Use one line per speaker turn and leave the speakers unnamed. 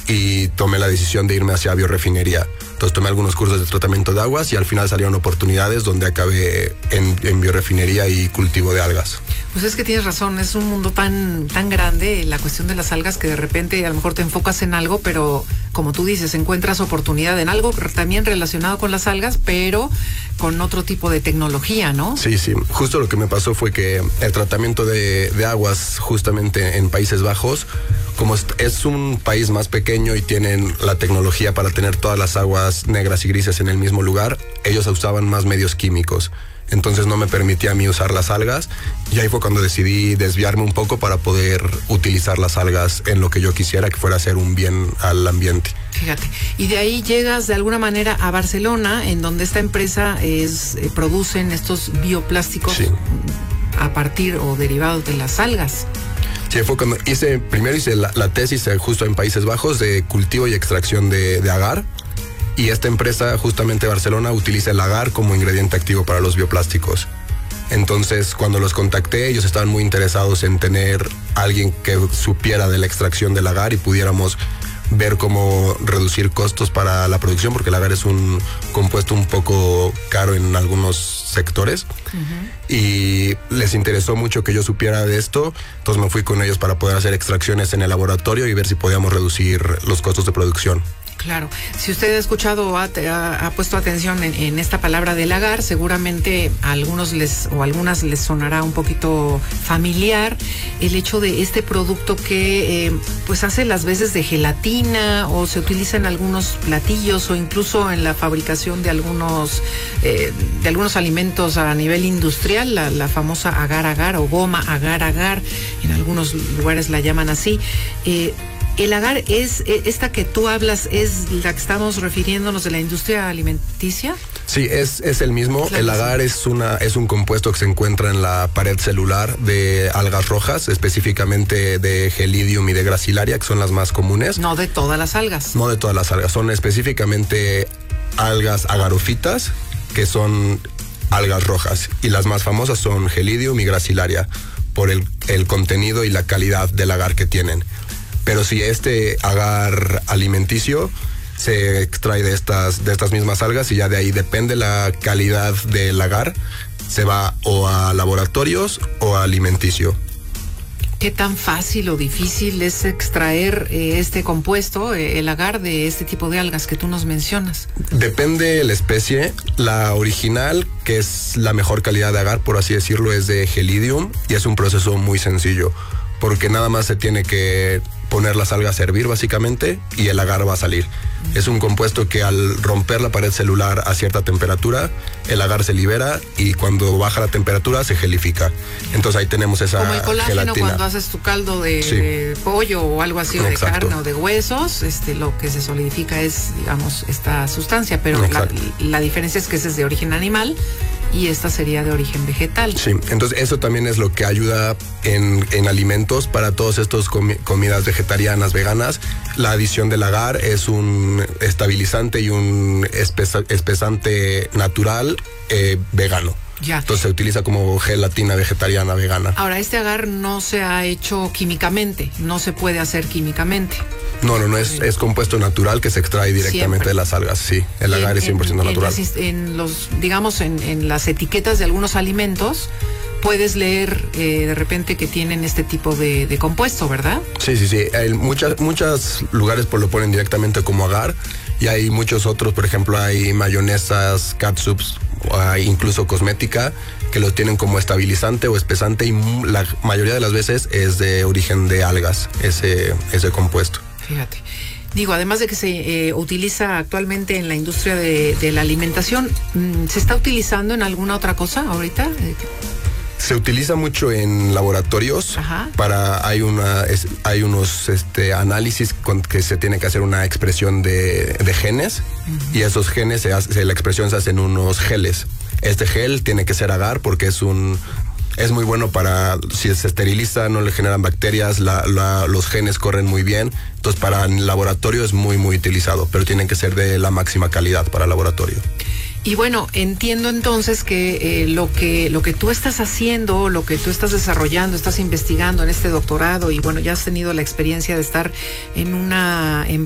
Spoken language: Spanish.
y tomé la decisión de irme hacia biorefinería. Entonces tomé algunos cursos de tratamiento de aguas y al final salieron oportunidades donde acabé en biorefinería y cultivo de algas.
Pues es que tienes razón, es un mundo tan grande la cuestión de las algas que de repente a lo mejor te enfocas en algo, pero como tú dices, encuentras oportunidad en algo también relacionado con las algas, pero con otro tipo de tecnología, ¿no?
Sí, justo lo que me pasó fue que el tratamiento de aguas justamente en Países Bajos, como es un país más pequeño y tienen la tecnología para tener todas las aguas negras y grises en el mismo lugar, ellos usaban más medios químicos. Entonces no me permitía a mí usar las algas y ahí fue cuando decidí desviarme un poco para poder utilizar las algas en lo que yo quisiera, que fuera hacer un bien al ambiente.
Fíjate, y de ahí llegas de alguna manera a Barcelona, en donde esta empresa producen estos bioplásticos a partir o derivados de las algas.
Sí, fue cuando primero hice la tesis justo en Países Bajos de cultivo y extracción de agar. Y esta empresa, justamente Barcelona, utiliza el agar como ingrediente activo para los bioplásticos. Entonces, cuando los contacté, ellos estaban muy interesados en tener a alguien que supiera de la extracción del agar y pudiéramos ver cómo reducir costos para la producción, porque el agar es un compuesto un poco caro en algunos sectores. Y les interesó mucho que yo supiera de esto, entonces me fui con ellos para poder hacer extracciones en el laboratorio y ver si podíamos reducir los costos de producción.
Claro, si usted ha escuchado o ha puesto atención en esta palabra del agar, seguramente a algunos algunas les sonará un poquito familiar el hecho de este producto que pues hace las veces de gelatina o se utiliza en algunos platillos o incluso en la fabricación de algunos alimentos a nivel industrial, la famosa agar-agar o goma agar-agar, en algunos lugares la llaman así. El agar esta que tú hablas, ¿es la que estamos refiriéndonos de la industria alimenticia?
Sí, es el mismo. Claro, el agar es un compuesto que se encuentra en la pared celular de algas rojas, específicamente de Gelidium y de Gracilaria, que son las más comunes.
No de todas las algas.
No de todas las algas, son específicamente algas agarofitas, que son algas rojas. Y las más famosas son Gelidium y Gracilaria, por el contenido y la calidad del agar que tienen. Pero si este agar alimenticio se extrae de estas mismas algas y ya de ahí depende la calidad del agar, se va o a laboratorios o a alimenticio.
¿Qué tan fácil o difícil es extraer este compuesto, el agar, de este tipo de algas que tú nos mencionas?
Depende de la especie. La original, que es la mejor calidad de agar, por así decirlo, es de Gelidium y es un proceso muy sencillo, porque nada más se tiene que poner las algas a hervir básicamente y el agar va a salir. Es un compuesto que al romper la pared celular a cierta temperatura, el agar se libera y cuando baja la temperatura se gelifica. Entonces ahí tenemos esa
como el colágeno
gelatina.
Cuando haces tu caldo de pollo o algo así, o de carne o de huesos, lo que se solidifica es, digamos, esta sustancia, pero la diferencia es que ese es de origen animal y esta sería de origen vegetal. Sí,
entonces eso también es lo que ayuda en alimentos para todos estos comidas vegetarianas, veganas. La adición del agar es un estabilizante y un espesante natural vegano.
Ya.
Entonces se utiliza como gelatina vegetariana vegana.
Ahora, este agar no se ha hecho químicamente, no se puede hacer químicamente.
No, es compuesto natural que se extrae directamente de las algas, sí. El agar es 100% natural.
En las etiquetas de algunos alimentos puedes leer de repente que tienen este tipo de compuesto, ¿verdad? Sí.
Hay muchos lugares lo ponen directamente como agar y hay muchos otros, por ejemplo, hay mayonesas, catsups, incluso cosmética, que lo tienen como estabilizante o espesante y la mayoría de las veces es de origen de algas, ese compuesto.
Fíjate. Digo, además de que se utiliza actualmente en la industria de la alimentación, ¿se está utilizando en alguna otra cosa ahorita?
Se utiliza mucho en laboratorios. Hay unos análisis que se tiene que hacer una expresión de genes y esos genes la expresión se hace en unos geles. Este gel tiene que ser agar porque es muy bueno para, si se esteriliza, no le generan bacterias, los genes corren muy bien. Entonces para el laboratorio es muy, muy utilizado, pero tienen que ser de la máxima calidad para el laboratorio.
Y bueno, entiendo entonces que lo que tú estás haciendo, lo que tú estás desarrollando, estás investigando en este doctorado y bueno, ya has tenido la experiencia de estar en una